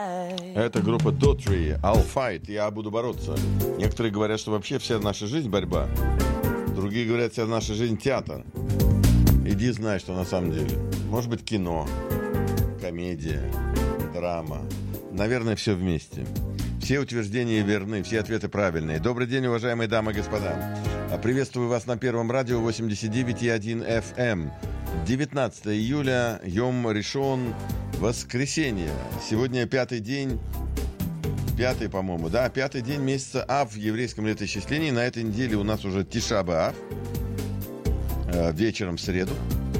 Это группа Daughtry, I'll Fight, я буду бороться. Некоторые говорят, что вообще вся наша жизнь борьба. Другие говорят, вся наша жизнь театр. Иди знай, что на самом деле. Может быть, кино, комедия, драма. Наверное, все вместе. Все утверждения верны, все ответы правильные. Добрый день, уважаемые дамы и господа. Приветствую вас на Первом радио 89,1 FM. 19 июля, Йом Ришон, воскресенье. Сегодня пятый день, по-моему, да, пятый день месяца Ав в еврейском летоисчислении. На этой неделе у нас уже Тиша б'Ав, вечером в среду.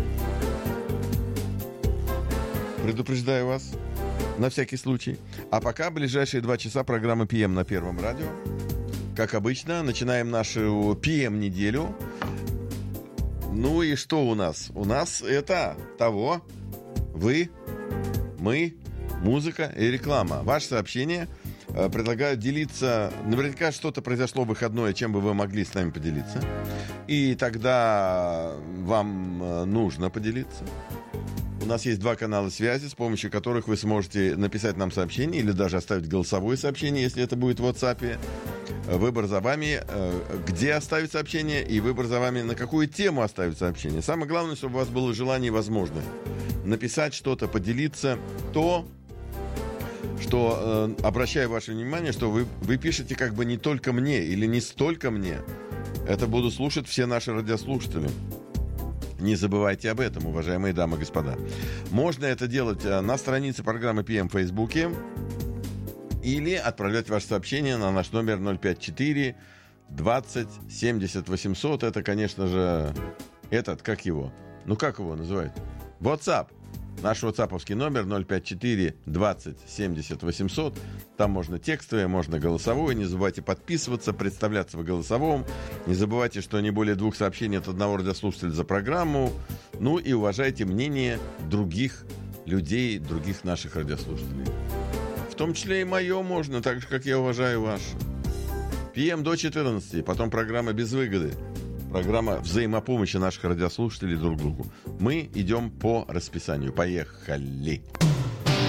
Предупреждаю вас, на всякий случай. А пока ближайшие 2 часа программы PM на Первом радио. Как обычно, начинаем нашу PM-неделю. Ну и что у нас? У нас это того, вы, мы, музыка и реклама. Ваше сообщение. Предлагаю делиться. Наверняка что-то произошло в выходное, чем бы вы могли с нами поделиться. И тогда вам нужно поделиться. У нас есть 2 канала связи, с помощью которых вы сможете написать нам сообщение или даже оставить голосовое сообщение, если это будет в WhatsApp. Выбор за вами, где оставить сообщение, и выбор за вами, на какую тему оставить сообщение. Самое главное, чтобы у вас было желание и возможность написать что-то, поделиться. То, что, обращаю ваше внимание, что вы пишете как бы не только мне или не столько мне. Это будут слушать все наши радиослушатели. Не забывайте об этом, уважаемые дамы и господа. Можно это делать на странице программы PM в Фейсбуке или отправлять ваше сообщение на наш номер 054 20 70 800. Это, конечно же, как его? Ну, как его называют? WhatsApp. Наш WhatsApp-овский номер 054 20 70 800. Там можно текстовое, можно голосовое. Не забывайте подписываться, представляться в голосовом. Не забывайте, что не более 2 сообщений от одного радиослушателя за программу. Ну и уважайте мнение других людей, других наших радиослушателей. В том числе и мое можно, так же, как я уважаю ваше. PM до 14, потом программа «Без выгоды». Программа взаимопомощи наших радиослушателей друг другу. Мы идем по расписанию. Поехали!